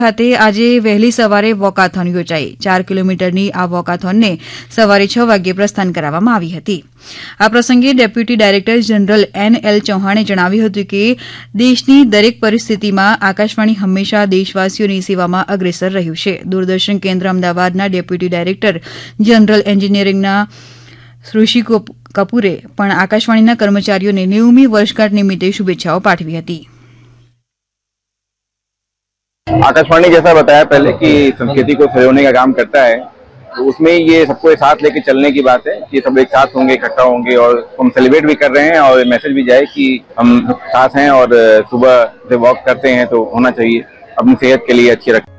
ખાતે આજે વહેલી સવારે વોકાથોન યોજાઈ 4 કિલોમીટરની આ વોકાથોનને સવારે 6 વાગ્યે પ્રસ્થાન કરાવવામાં આવી હતી। આ પ્રસંગે ડેપ્યુટી ડાયરેક્ટર જનરલ NL ચૌહાણે જણાવ્યું હતું કે દેશની દરેક પરિસ્થિતિમાં આકાશવાણી હંમેશા દેશવાસીઓની સેવામાં અગ્રેસર રહ્યું છે। દૂરદર્શન કેન્દ્ર અમદાવાદના ડેપ્યુટી ડાયરેક્ટર જનરલ એન્જિનિયરિંગના ઋષિ કપૂરે પણ આકાશવાણીના કર્મચારીઓને 90મી વર્ષગાંઠ નિમિત્તે શુભેચ્છાઓ પાઠવી હતી। आकाशवाणी जैसा बताया पहले कि संस्कृति को सजोने का काम करता है, तो उसमें ये सबको एक साथ लेके चलने की बात है कि सब एक साथ होंगे, इकट्ठा होंगे और हम सेलिब्रेट भी कर रहे हैं और मैसेज भी जाए कि हम साथ हैं और सुबह से वॉक करते हैं तो होना चाहिए, अपनी सेहत के लिए अच्छी रखें।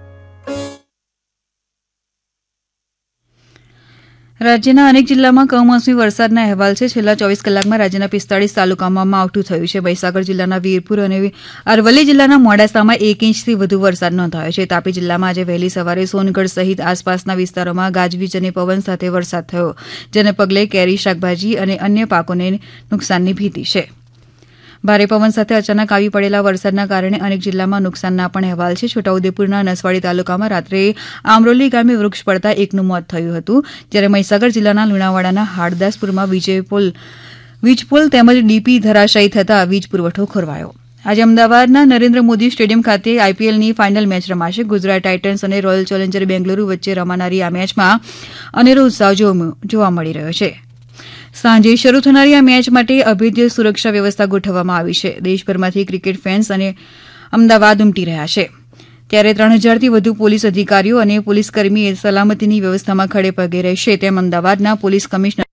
રાજ્યના અનેક જિલ્લામાં કમોસમી વરસાદના અહેવાલ છે। છેલ્લા 24 કલાકમાં રાજ્યના 45 તાલુકામાં માવઠું થયું છે। મહીસાગર જિલ્લાના વીરપુર અને અરવલ્લી જિલ્લાના મોડાસામાં 1 ઇંચથી વધુ વરસાદ નોંધાયો છે। તાપી જિલ્લામાં આજે વહેલી સવારે સોનગઢ સહિત આસપાસના વિસ્તારોમાં ગાજવીજ અને પવન સાથે વરસાદ થયો, જેને પગલે કેરી, શાકભાજી અને અન્ય પાકોને નુકસાનની ભીતિ છે। ભારે પવન સાથે અચાનક આવી પડેલા વરસાદના કારણે અનેક જિલ્લામાં નુકસાનના પણ અહેવાલ છે। છોટાઉદેપુરના નસવાડી તાલુકામાં રાત્રે આમરોલી ગામે વૃક્ષ પડતા એકનું મોત થયું હતું, જ્યારે મહીસાગર જિલ્લાના લુણાવાડાના હાડદાસપુરમાં વીજપોલ તેમજ ડીપી ધરાશાયી થતાં વીજ પુરવઠો ખોરવાયો। આજે અમદાવાદના નરેન્દ્ર મોદી સ્ટેડિયમ ખાતે આઈપીએલની ફાઇનલ મેચ રમાશે। ગુજરાત ટાઇટન્સ અને રોયલ ચેલેન્જર બેંગલુરુ વચ્ચે રમાનારી આ મેચમાં અનેરો ઉત્સાહ જોવા મળી રહ્યો છે। સાંજે શરૂ થનારી આ મેચ માટે અભેદ્ય સુરક્ષા વ્યવસ્થા ગોઠવવામાં આવી છે। દેશભરમાંથી ક્રિકેટ ફેન્સ અને અમદાવાદ ઉમટી રહ્યા છે, ત્યારે 3000થી વધુ પોલીસ અધિકારીઓ અને પોલીસકર્મી સલામતીની વ્યવસ્થામાં ખડે પગે રહેશે, તેમ અમદાવાદના police commissioner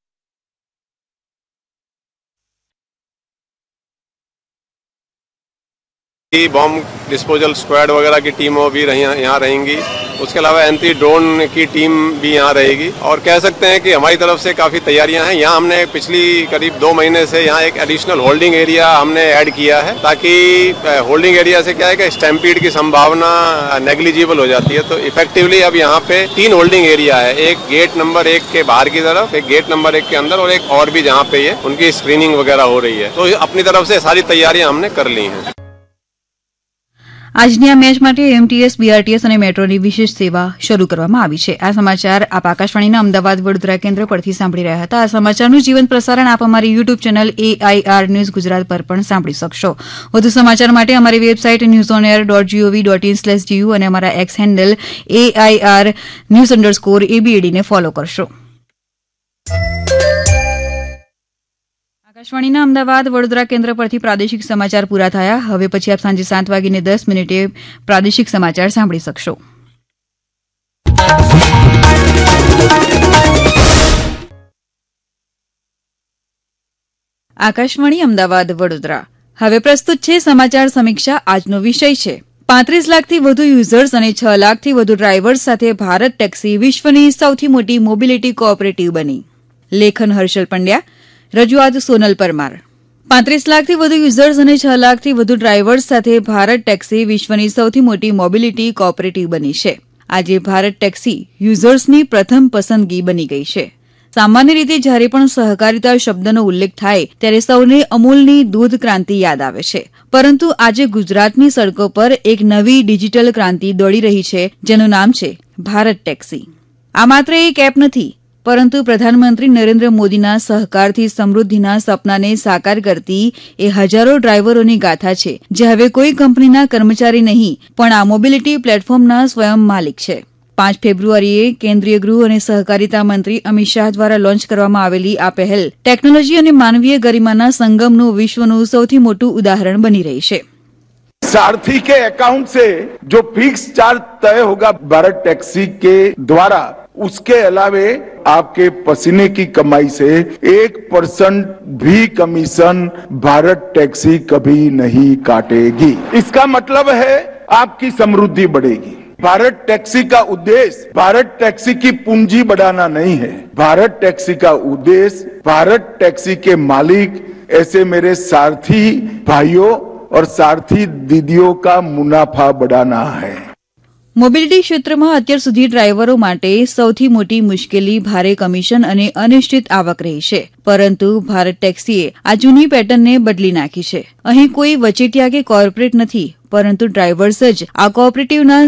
bomb disposal squad वगैरह की टीमों भी यहाँ रहेंगी। उसके अलावा एंटी ड्रोन की टीम भी यहाँ रहेगी और कह सकते हैं कि हमारी तरफ से काफ़ी तैयारियां हैं। यहाँ हमने पिछली करीब 2 महीने से यहाँ एक एडिशनल होल्डिंग एरिया हमने ऐड किया है, ताकि होल्डिंग एरिया से क्या है कि स्टैम्पीड की संभावना नेग्लिजिबल हो जाती है। तो इफेक्टिवली अब यहाँ पे 3 होल्डिंग एरिया है, एक गेट नंबर 1 के बाहर की तरफ, एक गेट नंबर 1 के अंदर और एक और भी जहाँ पे ये उनकी स्क्रीनिंग वगैरह हो रही है। तो अपनी तरफ से सारी तैयारियां हमने कर ली हैं। આજની આ મેચ માટે એમટીએસ, બીઆરટીએસ અને મેટ્રોની વિશેષ સેવા શરૂ કરવામાં આવી છે। આ સમાચાર આપ આકાશવાણીના અમદાવાદ વડોદરા કેન્દ્ર પરથી સાંભળી રહ્યા હતા। આ સમાચારનું જીવંત પ્રસારણ આપ અમારી YouTube channel AIR news Gujarat પર પણ સાંભળી શકશો। વધુ સમાચાર માટે અમારી વેબસાઇટ newsonair.gov.in/du અને અમારા એક્સ હેન્ડલ AIR_news_ABAD ને ફોલો કરશો। આકાશવાણીના અમદાવાદ વડોદરા કેન્દ્ર પરથી પ્રાદેશિક સમાચાર પૂરા થયા। હવે પછી આપ સાંજે 7:10 પ્રાદેશિક સમાચાર સાંભળી શકશો। આકાશવાણી અમદાવાદ વડોદરા હવે પ્રસ્તુત છે સમાચાર સમીક્ષા। આજનો વિષય છે 35 લાખથી વધુ યુઝર્સ અને 6 લાખથી વધુ ડ્રાઈવર્સ સાથે ભારત ટેક્સી વિશ્વની સૌથી મોટી મોબિલિટી કોઓપરેટિવ બની। લેખન હર્ષલ પંડ્યા, રજૂઆત સોનલ પરમાર। 35 લાખથી વધુ યુઝર્સ અને 6 લાખથી વધુ ડ્રાઈવર્સ સાથે ભારત ટેક્સી વિશ્વની સૌથી મોટી મોબિલિટી કોઓપરેટિવ બની છે। આજે ભારત ટેક્સી યુઝર્સની પ્રથમ પસંદગી બની ગઈ છે। સામાન્ય રીતે જ્યારે પણ સહકારિતા શબ્દનો ઉલ્લેખ થાય ત્યારે સૌને અમૂલની દૂધ ક્રાંતિ યાદ આવે છે, પરંતુ આજે ગુજરાતની સડકો પર એક નવી ડિજિટલ ક્રાંતિ દોડી રહી છે, જેનું નામ છે ભારત ટેક્સી। આ માત્ર એક એપ નથી, પરંતુ પ્રધાનમંત્રી નરેન્દ્ર મોદીના સહકારથી સમૃદ્ધિના સપનાને સાકાર કરતી એ હજારો ડ્રાઈવરોની ગાથા છે, જે હવે કોઈ કંપનીના કર્મચારી નહીં પણ આ મોબિલિટી પ્લેટફોર્મના સ્વયં માલિક છે। 5 ફેબ્રુઆરીએ કેન્દ્રીય ગૃહ અને સહકારિતા મંત્રી અમિત શાહ દ્વારા લોન્ચ કરવામાં આવેલી આ પહેલ ટેકનોલોજી અને માનવીય ગરિમાના સંગમનું વિશ્વનું સૌથી મોટું ઉદાહરણ બની રહી છે। सारथी के अकाउंट से जो फिक्स चार्ज तय होगा भारत टैक्सी के द्वारा, उसके अलावे आपके पसीने की कमाई से 1% भी कमीशन भारत टैक्सी कभी नहीं काटेगी। इसका मतलब है आपकी समृद्धि बढ़ेगी। भारत टैक्सी का उद्देश्य भारत टैक्सी की पूंजी बढ़ाना नहीं है। भारत टैक्सी का उद्देश्य भारत टैक्सी के मालिक ऐसे मेरे सारथी भाइयों और सारथी दीदियों का मुनाफा बढ़ाना है। મોબિલિટી ક્ષેત્રમાં અત્યાર સુધી ડ્રાઈવરો માટે સૌથી મોટી મુશ્કેલી ભારે કમિશન અને અનિશ્ચિત આવક રહી છે, પરંતુ ભારત ટેક્સીએ આ જૂની પેટર્નને બદલી નાખી છે. અહીં કોઈ વચેટિયા કે કોર્પોરેટ નથી, પરંતુ ડ્રાઈવર્સ જ આ કોઓપરેટિવના